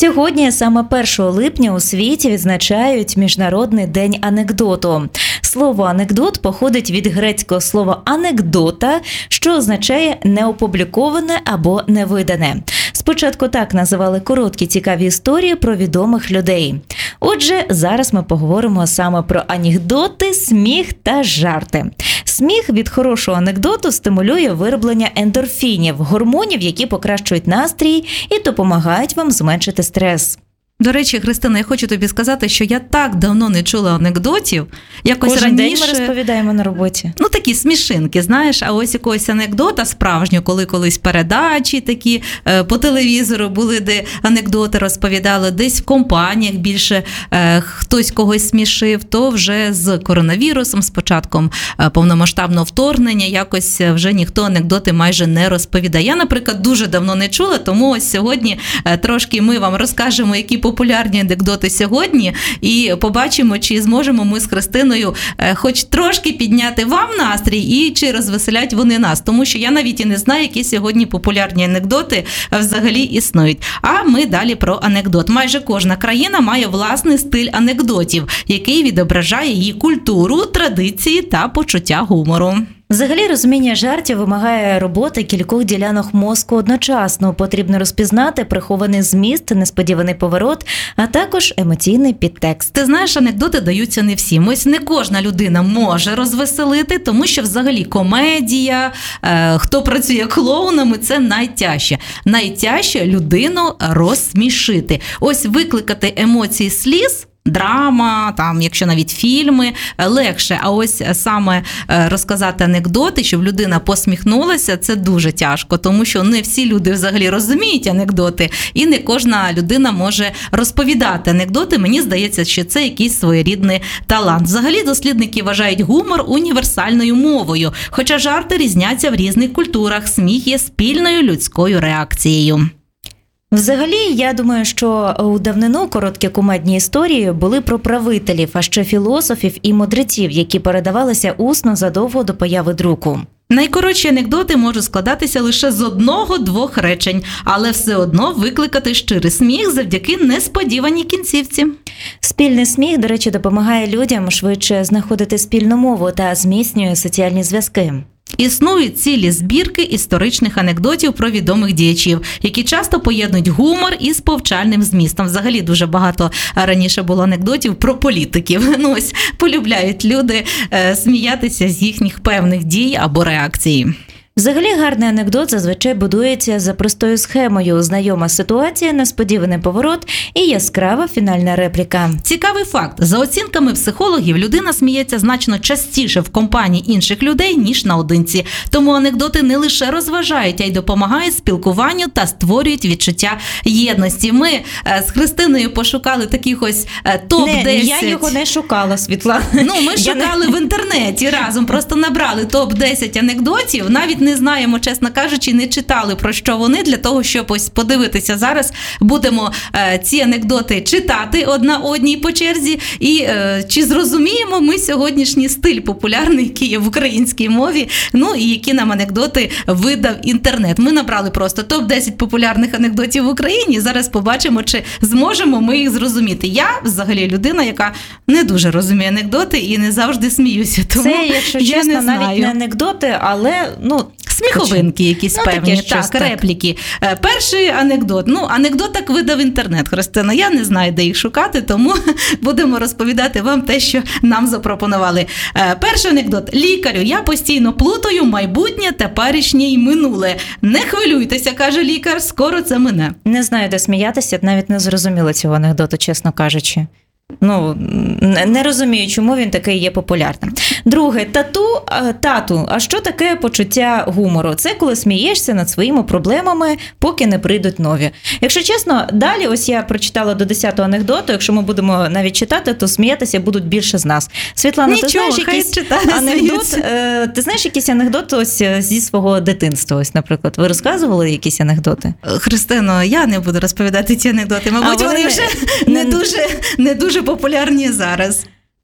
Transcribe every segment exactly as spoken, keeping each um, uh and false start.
Сьогодні, саме першого липня, у світі відзначають Міжнародний день анекдоту. Слово «анекдот» походить від грецького слова «анекдота», що означає «неопубліковане» або «невидане». Спочатку так називали короткі цікаві історії про відомих людей. Отже, зараз ми поговоримо саме про анекдоти, сміх та жарти. Сміх від хорошого анекдоту стимулює вироблення ендорфінів, гормонів, які покращують настрій і допомагають вам зменшити стрес. До речі, Христина, я хочу тобі сказати, що я так давно не чула анекдотів. Якось Кожен раніше... день ми розповідаємо на роботі. Ну, такі смішинки, знаєш, а ось якогось анекдота справжнього, коли колись передачі такі е, по телевізору були, де анекдоти розповідали, десь в компаніях більше е, хтось когось смішив, то вже з коронавірусом, з початком е, повномасштабного вторгнення, якось вже ніхто анекдоти майже не розповідає. Я, наприклад, дуже давно не чула, тому ось сьогодні е, трошки ми вам розкажемо, які популярні анекдоти сьогодні, і побачимо, чи зможемо ми з Христиною е, хоч трошки підняти вам настрій і чи розвеселять вони нас. Тому що я навіть і не знаю, які сьогодні популярні анекдоти взагалі існують. А ми далі про анекдот. Майже кожна країна має власний стиль анекдотів, який відображає її культуру, традиції та почуття гумору. Взагалі, розуміння жартів вимагає роботи кількох ділянок мозку одночасно. Потрібно розпізнати прихований зміст, несподіваний поворот, а також емоційний підтекст. Ти знаєш, анекдоти даються не всім. Ось не кожна людина може розвеселити, тому що взагалі комедія, е, хто працює клоунами, це найтяжче. Найтяжче людину розсмішити. Ось викликати емоції сліз, драма, там, якщо навіть фільми, легше. А ось саме розказати анекдоти, щоб людина посміхнулася, це дуже тяжко, тому що не всі люди взагалі розуміють анекдоти, і не кожна людина може розповідати анекдоти. Мені здається, що це якийсь своєрідний талант. Взагалі дослідники вважають гумор універсальною мовою, хоча жарти різняться в різних культурах, сміх є спільною людською реакцією. Взагалі, я думаю, що у давнину короткі кумедні історії були про правителів, а ще філософів і мудреців, які передавалися усно задовго до появи друку. Найкоротші анекдоти можуть складатися лише з одного-двох речень, але все одно викликати щирий сміх завдяки несподіваній кінцівці. Спільний сміх, до речі, допомагає людям швидше знаходити спільну мову та зміцнює соціальні зв'язки. Існують цілі збірки історичних анекдотів про відомих діячів, які часто поєднують гумор із повчальним змістом. Взагалі дуже багато раніше було анекдотів про політиків. Ну ось полюбляють люди е, сміятися з їхніх певних дій або реакцій. Взагалі гарний анекдот зазвичай будується за простою схемою: знайома ситуація, несподіваний поворот і яскрава фінальна репліка. Цікавий факт. За оцінками психологів, людина сміється значно частіше в компанії інших людей, ніж наодинці. Тому анекдоти не лише розважають, а й допомагають спілкуванню та створюють відчуття єдності. Ми з Христиною пошукали таких ось топ десять. Не, я його не шукала, Світлана. Ну, ми шукали в інтернеті разом, просто набрали топ десять анекдотів, навіть не знаємо, чесно кажучи, не читали, про що вони, для того, щоб ось подивитися зараз. Будемо е, ці анекдоти читати одна одній по черзі. І е, чи зрозуміємо ми сьогоднішній стиль популярний, який є в українській мові, ну і які нам анекдоти видав інтернет. Ми набрали просто топ десять популярних анекдотів в Україні. Зараз побачимо, чи зможемо ми їх зрозуміти. Я, взагалі, людина, яка не дуже розуміє анекдоти і не завжди сміюся. Тому це, якщо я чесно, не навіть знаю. не анекдоти, але, ну, сміховинки якісь ну, певні, таке так, так, репліки. Перший анекдот. Ну, анекдот так видав інтернет, Христина. Я не знаю, де їх шукати, тому будемо розповідати вам те, що нам запропонували. Перший анекдот. Лікарю, я постійно плутаю майбутнє, теперішнє і минуле. Не хвилюйтеся, каже лікар, скоро це мине. Не знаю, де сміятися, навіть не зрозуміла цього анекдоту, чесно кажучи. Ну, не розумію, чому він такий є популярним. Друге, тату, тату, а що таке почуття гумору? Це коли смієшся над своїми проблемами, поки не прийдуть нові. Якщо чесно, далі ось я прочитала до десятого анекдоту, якщо ми будемо навіть читати, то сміятися будуть більше з нас. Світлана, Нічого, ти знаєш якийсь читає, анекдот, ти знаєш якийсь анекдот ось зі свого дитинства, ось, наприклад? Ви розказували якісь анекдоти? Христино, я не буду розповідати ці анекдоти. Мабуть, а вони вже не дуже, не дуже популярні зараз.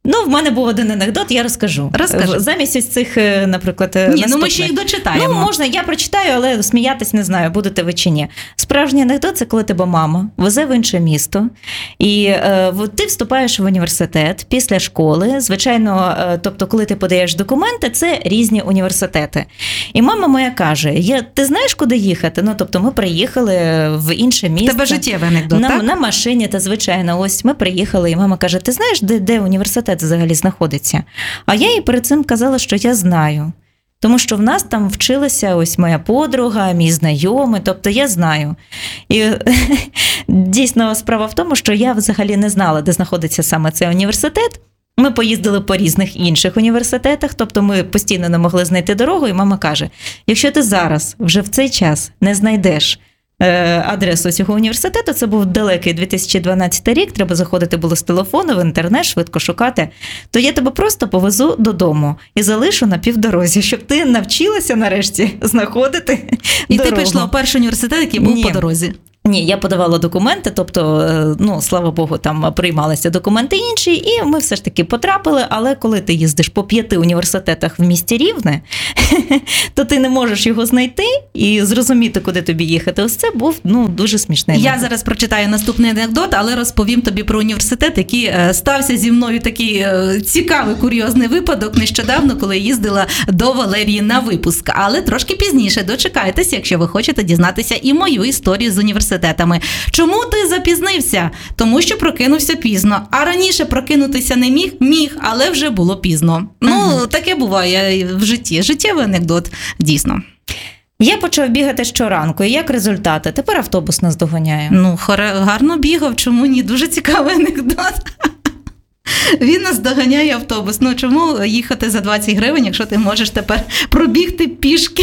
Ну, в мене був один анекдот, я розкажу. Розкажи. Замість ось цих, наприклад, Ні, наступних. ну ми ще їх дочитаємо. Ну, можна, я прочитаю, але сміятись не знаю, будете ви чи ні. Справжній анекдот – це коли тебе мама везе в інше місто, і е, ти вступаєш в університет після школи. Звичайно, е, тобто, коли ти подаєш документи, це різні університети. І мама моя каже, я, ти знаєш, куди їхати? Ну, тобто, ми приїхали в інше місто. Тебе життєвий анекдот, на, так? На машині, та звичайно, ось ми приїхали, і мама каже, ти знаєш, де, де університет взагалі знаходиться? А я їй перед цим казала, що я знаю. Тому що в нас там вчилася ось моя подруга, мій знайомий, тобто я знаю. І дійсно справа в тому, що я взагалі не знала, де знаходиться саме цей університет. Ми поїздили по різних інших університетах, тобто ми постійно не могли знайти дорогу, і мама каже, якщо ти зараз, вже в цей час, не знайдеш адресу цього університету, це був далекий дві тисячі дванадцятий рік, треба заходити було з телефону в інтернет, швидко шукати, то я тебе просто повезу додому і залишу на півдорозі, щоб ти навчилася нарешті знаходити І дорогу. ти пішла у перший університет, який був Ні. по дорозі. Ні, я подавала документи, тобто, ну, слава Богу, там приймалися документи інші, і ми все ж таки потрапили, але коли ти їздиш по п'яти університетах в місті Рівне, то ти не можеш його знайти і зрозуміти, куди тобі їхати. Ось це був, ну, дуже смішний. Я анекдот. зараз прочитаю наступний анекдот, але розповім тобі про університет, який е, стався зі мною такий е, цікавий, курйозний випадок нещодавно, коли їздила до Валерії на випуск. Але трошки пізніше дочекайтеся, якщо ви хочете дізнатися і мою історію з університетами. Чому ти запізнився? Тому що прокинувся пізно. А раніше прокинутися не міг? Міг, але вже було пізно. Ну, Ага. таке буває в житті. Життєвий анекдот, дійсно. Я почав бігати щоранку, і як результати? Тепер автобус нас доганяє. Ну, хоре, гарно бігав, чому ні? Дуже цікавий анекдот. Він нас доганяє автобус. Ну, чому їхати за двадцять гривень, якщо ти можеш тепер пробігти пішки?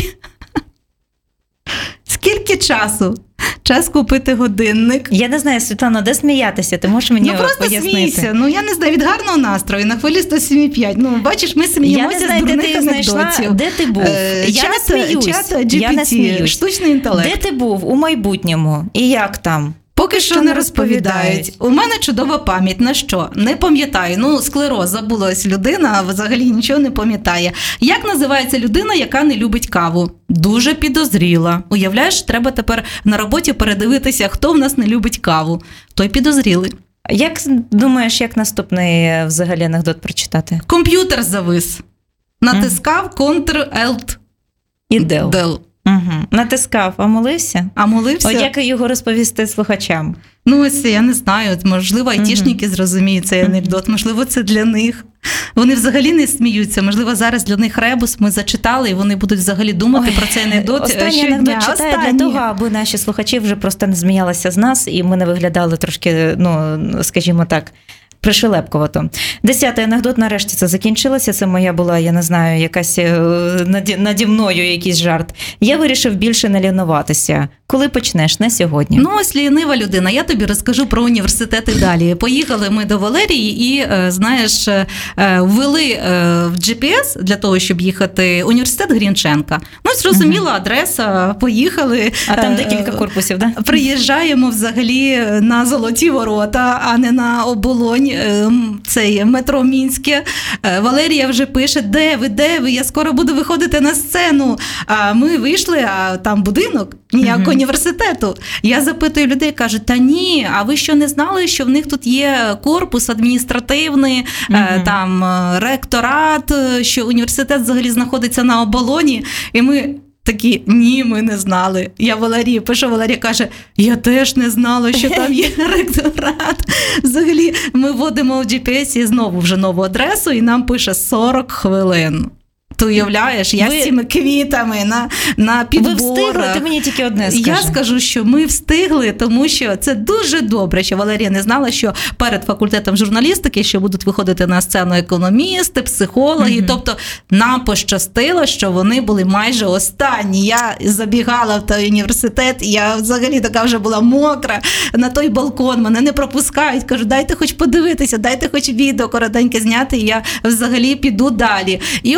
Скільки часу? Час купити годинник. Я не знаю, Світлано, де сміятися? Ти можеш мені Ну, просто пояснити? смійся. Ну, я не знаю, від гарного настрою, на хвилі сто сім і п'ять. Ну, бачиш, ми Я сміємося не знаю, з де дурних ти знайшла, анекдотів. де ти був. Е, Я не чат- сміюсь. Чат Я не джі пі ті, сміюсь. штучний інтелект. Де ти був у майбутньому? І як там? Поки що Що не не розповідають. розповідають. У мене чудова пам'ять. На що? Не пам'ятаю. Ну, склероз, забулась людина, а взагалі нічого не пам'ятає. Як називається людина, яка не любить каву? Дуже підозріла. Уявляєш, треба тепер на роботі передивитися, хто в нас не любить каву. Той підозрілий. Як думаєш, як наступний е, взагалі анекдот прочитати? Комп'ютер завис. Натискав Ctrl-Alt. І Дел. Del. Угу. Натискав, а молився? А молився? От як його розповісти слухачам? Ну, ось я не знаю, можливо, айтішники зрозуміють цей анекдот, можливо, це для них. Вони взагалі не сміються, можливо, зараз для них ребус ми зачитали, і вони будуть взагалі думати Ой, про цей анекдот Останній щодня. анекдот читаю Останній. для того, аби наші слухачі вже просто не зміялися з нас, і ми не виглядали трошки, ну, скажімо так, пришелепкувато. Десятий анекдот, нарешті це закінчилося. Це моя була, я не знаю, якась е, наді, наді мною якийсь жарт. Я вирішив більше не лінуватися. Коли почнеш? Не сьогодні. Ну, ось лінива людина. Я тобі розкажу про університети далі. Поїхали ми до Валерії і, е, знаєш, е, ввели е, в джі пі ес для того, щоб їхати університет Грінченка. Ну, зрозуміла адреса, поїхали. А там Е, декілька корпусів, так? Да? Приїжджаємо взагалі на Золоті Ворота, а не на Оболонь, е, цей метро Мінське. Е, Валерія вже пише, де ви, де ви, я скоро буду виходити на сцену. А ми вийшли, а там будинок, ніякого Мгм. університету. Я запитую людей, кажуть, та ні, а ви що не знали, що в них тут є корпус адміністративний, Мгм. е, там е, ректорат, е, що університет взагалі знаходиться на Оболоні, і ми такі, ні, ми не знали. Я Валерії пишу, Валерія каже, я теж не знала, що там є ректорат. Взагалі, ми вводимо в джі пі ес і знову вже нову адресу, і нам пише сорок хвилин. Ти уявляєш, я Ви- з цими квітами на, на Ви підборах. встигли? Ти мені тільки одне скажи. Я скажу, що ми встигли, тому що це дуже добре, що Валерія не знала, що перед факультетом журналістики ще будуть виходити на сцену економісти, психологи. Мгм. Тобто нам пощастило, що вони були майже останні. Я забігала в той університет, і я взагалі така вже була мокра на той балкон. Мене не пропускають. Кажу, дайте хоч подивитися, дайте хоч відео коротеньке зняти, і я взагалі піду далі. І одна жіночка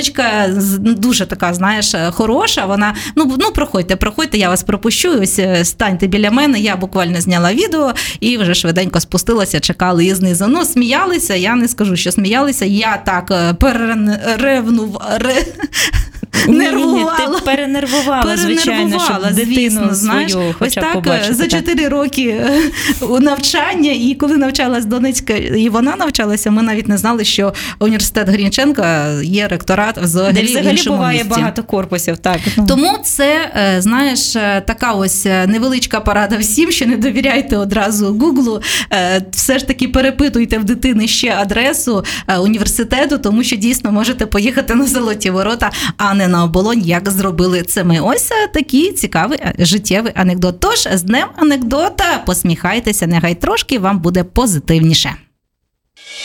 донечка дуже така, знаєш, хороша, вона, ну, ну проходьте, проходьте, я вас пропущу, ось станьте біля мене, я буквально зняла відео і вже швиденько спустилася, чекали її знизу. Ну, сміялися, я не скажу, що сміялися, я так переревнув, ре... нервувала. Ні, ні, ти перенервувала, звичайно, щоб дитину звісно, знаєш, свою ось хоча б так побачити. за чотири роки навчання, і коли навчалась Донецька, і вона навчалася, ми навіть не знали, що університет Грінченка є ректорат взагалі, Де взагалі в іншому буває місті. багато корпусів, так. Тому це, знаєш, така ось невеличка порада всім, що не довіряйте одразу Гуглу, все ж таки перепитуйте в дитини ще адресу університету, тому що дійсно можете поїхати на Золоті Ворота, а не на Оболонь, як зробили це ми. Ось такий цікавий життєвий анекдот. Тож, з днем анекдота, посміхайтеся, нехай трошки вам буде позитивніше.